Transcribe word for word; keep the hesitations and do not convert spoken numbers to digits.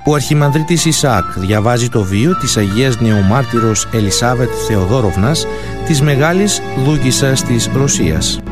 Ο Αρχιμανδρίτης Ισαάκ διαβάζει το βίο της Αγίας Νεομάρτυρος Ελισάβετ Θεοδόροβνας, της Μεγάλης Δούκισσας της Ρωσίας.